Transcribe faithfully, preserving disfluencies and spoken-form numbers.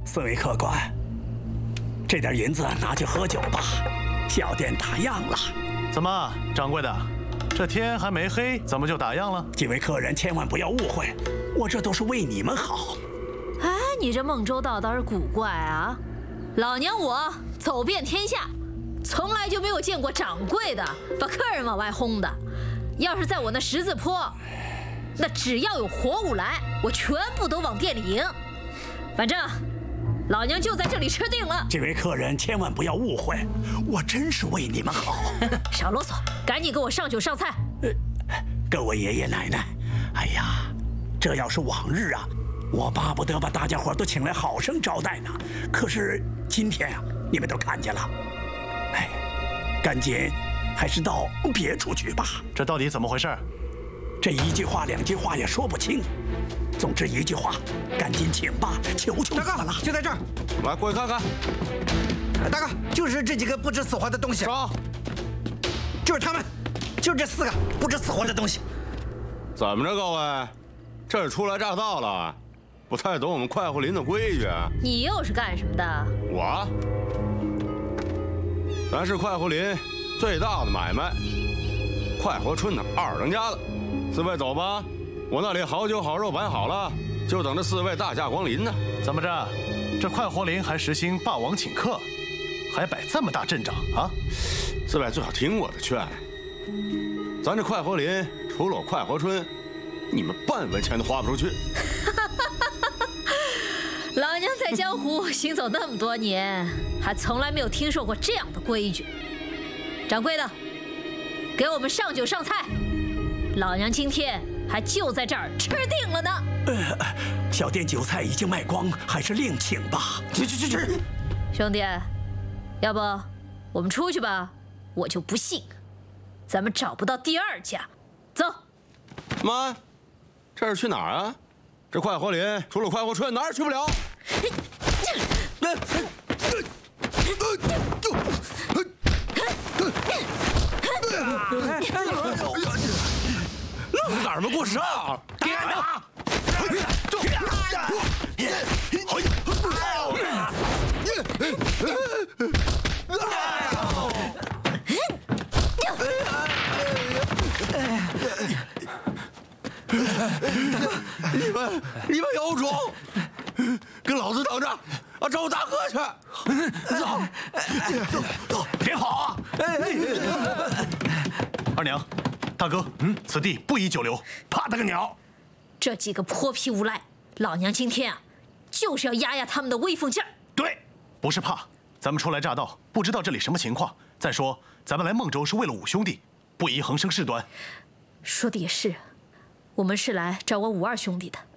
四位客官，这点银子拿去喝酒吧，小店打烊了。 怎么，掌柜的，这天还没黑，怎么就打烊了？ 几位客人千万不要误会，我这都是为你们好。 哎，你这孟州道倒是古怪啊！老娘我走遍天下，从来就没有见过掌柜的把客人往外轰的。要是在我那十字坡，那只要有活物来，我全部都往店里迎。反正老娘就在这里吃定了。 这位客人千万不要误会，我真是为你们好。 少啰嗦，赶紧给我上酒上菜。 呃，各位爷爷奶奶，哎呀，这要是往日啊，我巴不得把大家伙都请来好生招待呢。可是今天啊，你们都看见了，哎，赶紧还是到别处去吧。 这到底怎么回事？ 这一句话两句话也说不清。总之一句话，赶紧请吧，求求你们了。 就在这儿， 来过去看看。 大哥，就是这几个不知死活的东西。 说， 就是他们，就这四个不知死活的东西。 怎么着，各位，这是初来乍到了，不太懂我们快活林的规矩。 你又是干什么的？ 我，咱是快活林最大的买卖，快活春的二当家的。四位走吧，我那里好酒好肉摆好了，就等着四位大驾光临呢。 怎么着，这快活林还实行霸王请客，还摆这么大阵仗啊？ 四位最好听我的劝，咱这快活林除了快活春，你们半文钱都花不出去。 老娘在江湖行走那么多年，还从来没有听说过这样的规矩。掌柜的，给我们上酒上菜，老娘今天还就在这儿吃定了呢。 呃，小店酒菜已经卖光，还是另请吧。 去去去去， 兄弟，要不我们出去吧？我就不信咱们找不到第二家。走。 妈，这是去哪儿啊？这快活林除了快活春哪儿也去不了。哪门过上？ 给俺打！ 你们你们有种，跟老子等着啊！找我大哥去。走走走，别跑啊！ 二娘，大哥，嗯，此地不宜久留。 怕他个鸟！ 这几个泼皮无赖，老娘今天啊，就是要压压他们的威风劲儿。 对，不是怕，咱们初来乍到，不知道这里什么情况。再说，咱们来孟州是为了五兄弟，不宜横生事端。 说的也是，我们是来找我五二兄弟的。